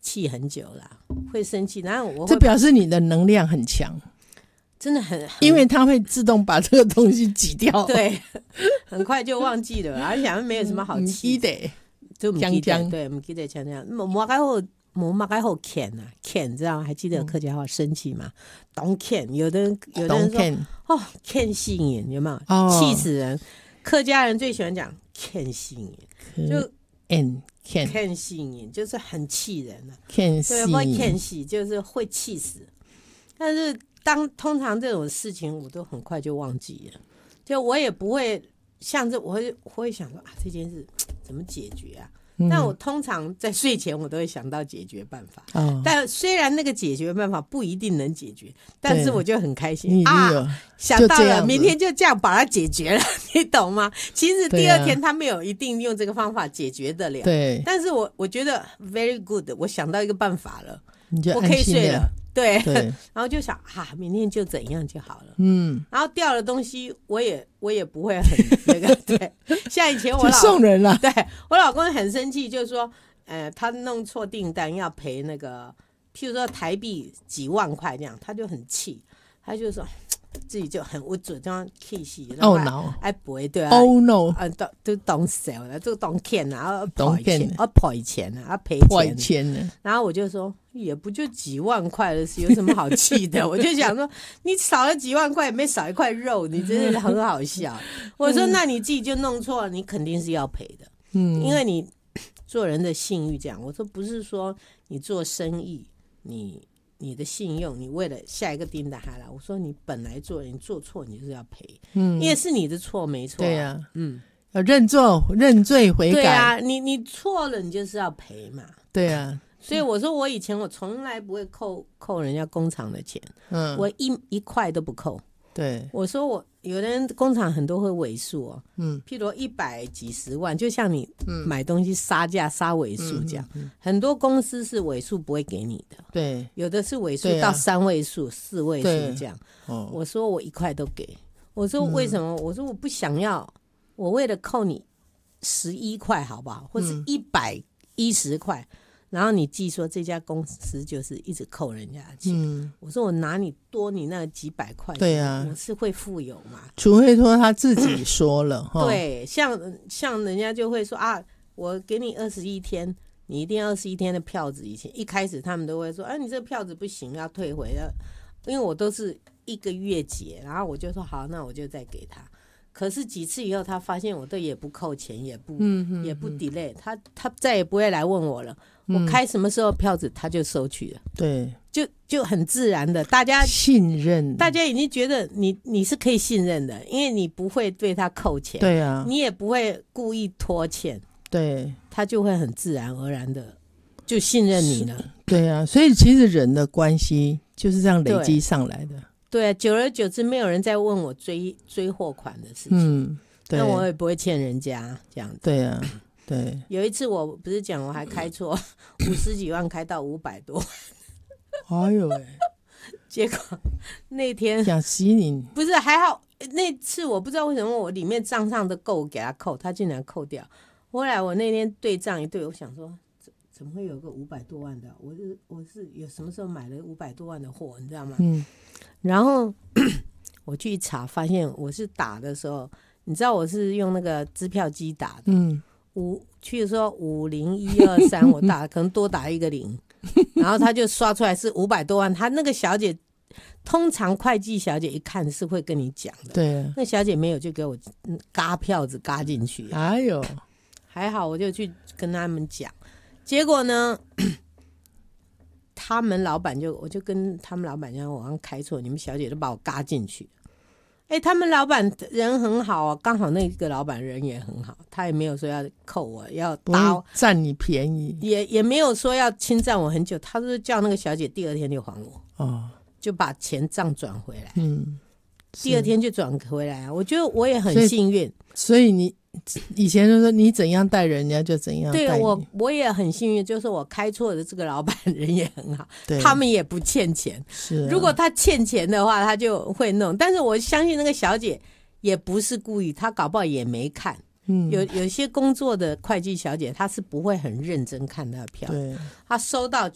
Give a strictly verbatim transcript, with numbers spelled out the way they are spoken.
气很久啦，会生气，然后我这表示你的能量很强， 真的很，很因为它会自动把这个东西挤掉。 对，很快就忘记了，而且没有什么好气的，就不记得，对，不记得强强，莫该后莫莫该后 can 啊 can， 知道吗？还记得客家话生气吗？懂 can， 有的人有的人说哦 can 吸引有没有？气、哦、死人！客家人最喜欢讲 can 吸引，就 n can can 吸引就是很气人了、啊、 ，can 吸引， 会 can 吸就是会气死。但是当通常这种事情，我都很快就忘记了，就我也不会像这，我会我会想说啊，这件事怎么解决啊？但我通常在睡前我都会想到解决办法、哦、但虽然那个解决办法不一定能解决，但是我就很开心啊，想到了明天就这样把它解决了，你懂吗？其实第二天他没有一定用这个方法解决得了，对，但是我我觉得 very good， 我想到一个办法了， 你就我可以睡了，对， 对然后就想啊，明天就怎样就好了，嗯，然后掉的东西我也我也不会很那个，对，像以前我老就送人了， 对，我老公很生气，就是说，呃，他弄错订单要赔那个，譬如说台币几万块这样，他就很气，他就说自己就很不准，这样气死， 哦 no， 哎不会对啊 ，Oh no， 啊都都懂手了，就懂骗啊， 懂骗啊赔钱啊，赔钱， 钱呢， 然后我就说也不就几万块的事，有什么好气的？我就想说，你少了几万块，也没少一块肉，你真的很好笑。我说，那你自己就弄错了，你肯定是要赔的，嗯，因为你做人的信誉这样。我说不是说你做生意，你你的信用，你为了下一个订单还来，我说你本来做人做错，你就是要赔，嗯，因为是你的错没错、啊， 对呀、啊， 嗯， 要认错、认罪悔改， 对啊，你你错了，你就是要赔嘛， 对啊。 所以我说我以前我从来不会扣扣人家工厂的钱，嗯，我一一块都不扣。 对， 我说我有的人工厂很多会尾数哦，嗯，譬如一百几十万，就像你买东西杀价杀尾数这样、嗯嗯嗯，很多公司是尾数不会给你的， 对， 有的是尾数到三位数、啊、四位数这样。哦，我说我一块都给，我说为什么？嗯、我说我不想要，我为了扣你十一块好不好，或是一百一十块。然后你记说这家公司就是一直扣人家的钱、嗯、我说我拿你多你那几百块，对啊，我是会富有嘛， 除非说他自己说了对，像像人家就会说啊，我给你二十一天，你一定要二十一天的票子，以前一开始他们都会说，哎、啊，你这个票子不行，要退回了，因为我都是一个月结，然后我就说好，那我就再给他。可是几次以后，他发现我都也不扣钱，也不、嗯、也不 delay， 他他再也不会来问我了。嗯、我开什么时候票子，他就收取了。 对， 就就很自然的，大家信任， 大家已经觉得你你是可以信任的，因为你不会对他扣钱， 对啊， 你也不会故意拖欠， 对， 他就会很自然而然的就信任你了。 对啊，所以其实人的关系就是这样累积上来的。 对啊，久而久之，没有人再问我追追货款的事情，嗯，对，那我也不会欠人家这样子。 对啊，对。 有一次我不是讲我还开错五十几万开到五百多， 哎呦喂！ 结果那天想洗你， 不是还好，那次我不知道为什么我里面账上的够给他扣，他竟然扣掉。后来我那天对账一对，我想说怎么会有个五百多万的？我是我是有什么时候买了五百多万的货，你知道吗？嗯。然后我去查，发现我是打的时候，你知道我是用那个支票机打的，嗯，五，去说五零一二三，我打可能多打一个零，然后他就刷出来是五百多万。他那个小姐，通常会计小姐一看是会跟你讲的， 对、啊， 那小姐没有就给我嘎票子嘎进去， 哎呦， 还好我就去跟他们讲，结果呢？他们老板就，我就跟他们老板讲，我刚开错，你们小姐都把我嘎进去。哎，他们老板人很好啊，刚好那个老板人也很好，他也没有说要扣我，要打占你便宜， 也也没有说要侵占我很久，他是叫那个小姐第二天就还我，哦，就把钱账转回来，嗯，第二天就转回来啊。我觉得我也很幸运， 所以，所以你。以前就说你怎样待人家就怎样待你， 对，我我也很幸运，就是我开错的这个老板人也很好，他们也不欠钱， 是、啊、 如果他欠钱的话他就会弄，但是我相信那个小姐也不是故意，她搞不好也没看，嗯，有有些工作的会计小姐她是不会很认真看她的票，对，她收到